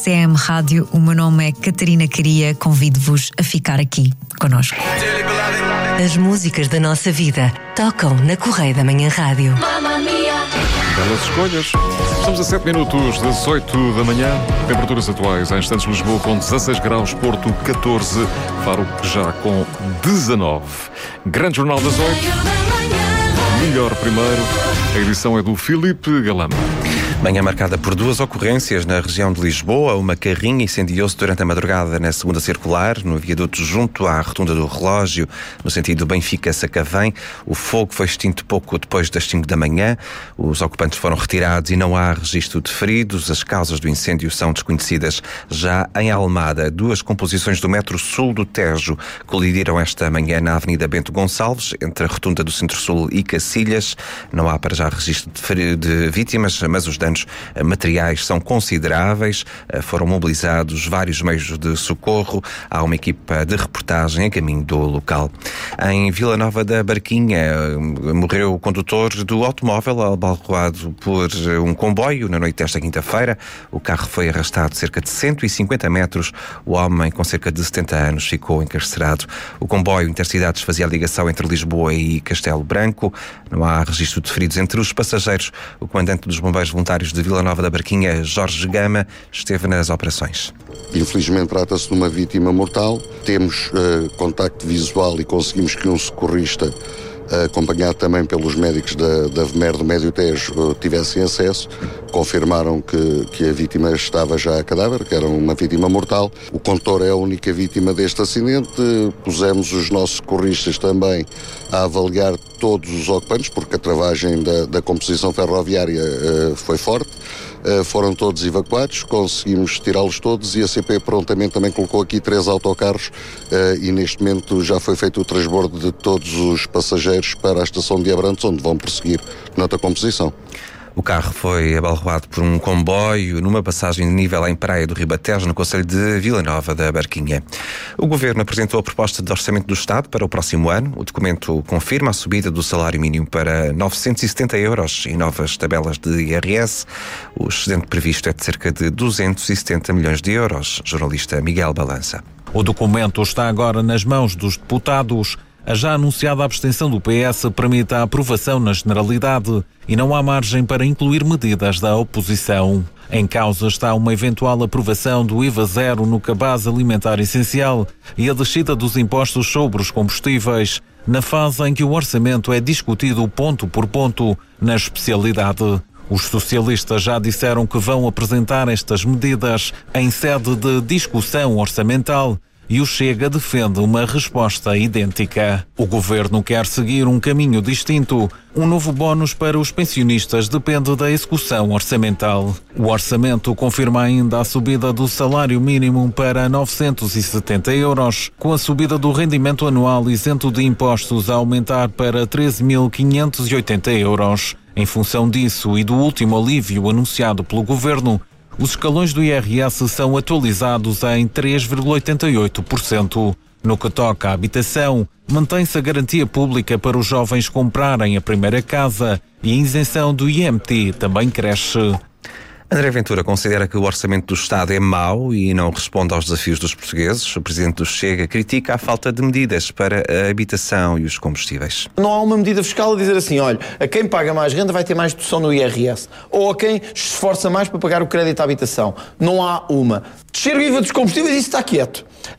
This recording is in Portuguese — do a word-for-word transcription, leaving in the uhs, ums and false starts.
C M Rádio. O meu nome é Catarina Caria. Convido-vos a ficar aqui connosco. As músicas da nossa vida tocam na Correia da Manhã Rádio. Belas escolhas. Estamos a sete minutos das oito da manhã. Temperaturas atuais em instantes Lisboa com dezasseis graus, Porto catorze, Faro já com dezanove. Grande Jornal das oito. Melhor primeiro. A edição é do Filipe Galama. Manhã marcada por duas ocorrências na região de Lisboa. Uma carrinha incendiou-se durante a madrugada na segunda circular, no viaduto junto à rotunda do relógio, no sentido Benfica-Sacavém. O fogo foi extinto pouco depois das cinco da manhã. Os ocupantes foram retirados e não há registro de feridos. As causas do incêndio são desconhecidas. Já em Almada, duas composições do metro sul do Tejo colidiram esta manhã na Avenida Bento Gonçalves, entre a rotunda do Centro-Sul e Cacilhas. Não há para já registro de, feri- de vítimas, mas os danos materiais são consideráveis. Foram mobilizados vários meios de socorro. Há uma equipa de reportagem a caminho do local. Em Vila Nova da Barquinha, morreu o condutor do automóvel abalroado por um comboio na noite desta quinta-feira. O carro foi arrastado cerca de cento e cinquenta metros. O homem, com cerca de setenta anos, ficou encarcerado. O comboio Intercidades fazia a ligação entre Lisboa e Castelo Branco. Não há registro de feridos entre os passageiros. O comandante dos bombeiros voluntários de Vila Nova da Barquinha, Jorge Gama, esteve nas operações. Infelizmente trata-se de uma vítima mortal. Temos uh, contacto visual e conseguimos que um socorrista, uh, acompanhado também pelos médicos da, da V M E R do Médio Tejo, uh, tivessem acesso. Confirmaram que, que a vítima estava já a cadáver, que era uma vítima mortal. O condutor é a única vítima deste acidente. Pusemos os nossos socorristas também a avaliar todos os ocupantes, porque a travagem da, da composição ferroviária uh, foi forte. Uh, foram todos evacuados, conseguimos tirá-los todos e a C P prontamente também colocou aqui três autocarros uh, e neste momento já foi feito o transbordo de todos os passageiros para a estação de Abrantes, onde vão prosseguir noutra composição. O carro foi abalroado por um comboio numa passagem de nível em Praia do Ribatejo, no concelho de Vila Nova da Barquinha. O Governo apresentou a proposta de orçamento do Estado para o próximo ano. O documento confirma a subida do salário mínimo para novecentos e setenta euros e novas tabelas de I R S. O excedente previsto é de cerca de duzentos e setenta milhões de euros. Jornalista Miguel Balança. O documento está agora nas mãos dos deputados. A já anunciada abstenção do P S permite a aprovação na generalidade e não há margem para incluir medidas da oposição. Em causa está uma eventual aprovação do I V A zero no cabaz alimentar essencial e a descida dos impostos sobre os combustíveis, na fase em que o orçamento é discutido ponto por ponto na especialidade. Os socialistas já disseram que vão apresentar estas medidas em sede de discussão orçamental e o Chega defende uma resposta idêntica. O Governo quer seguir um caminho distinto. Um novo bónus para os pensionistas depende da execução orçamental. O orçamento confirma ainda a subida do salário mínimo para novecentos e setenta euros, com a subida do rendimento anual isento de impostos a aumentar para treze mil quinhentos e oitenta euros. Em função disso e do último alívio anunciado pelo Governo, os escalões do I R S são atualizados em três vírgula oitenta e oito por cento. No que toca à habitação, mantém-se a garantia pública para os jovens comprarem a primeira casa e a isenção do I M T também cresce. André Ventura considera que o orçamento do Estado é mau e não responde aos desafios dos portugueses. O presidente do Chega critica a falta de medidas para a habitação e os combustíveis. Não há uma medida fiscal a dizer assim, olha, a quem paga mais renda vai ter mais dedução no I R S. Ou a quem se esforça mais para pagar o crédito à habitação. Não há uma. Descer o I V A dos combustíveis, isso está quieto.